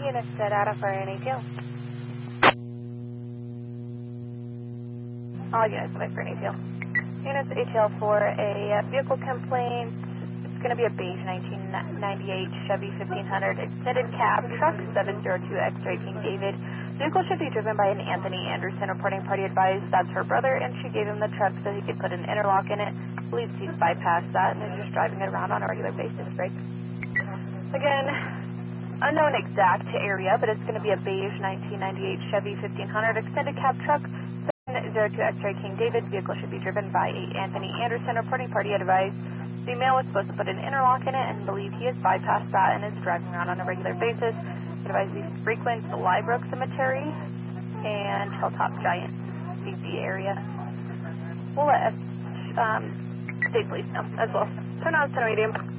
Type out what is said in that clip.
Units set out for an ATL. All units wait for an ATL. Units ATL for a vehicle complaint. It's going to be a beige 1998 Chevy 1500 extended cab truck 702 X-ray King David. Vehicle should be driven by an Anthony Anderson. Reporting party advised that's her brother, and she gave him the truck so he could put an interlock in it. Believes he's bypassed that and is just driving it around on a regular basis, right? Again, unknown exact area, but it's going to be a beige 1998 Chevy 1500 extended cab truck 702 X-ray King David. Vehicle should be driven by a Anthony Anderson. Reporting party advised the male was supposed to put an interlock in it and believe he has bypassed that and is driving around on a regular basis. Advise he frequents the Live Oak Cemetery and Hilltop Giant CC area. We'll let state police know as well. Turn on center medium.